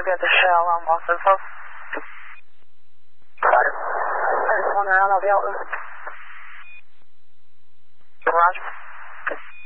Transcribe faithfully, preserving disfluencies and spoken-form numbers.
going to be at the Shell on Boston, so. Roger. I just want around, I'll be out. Roger.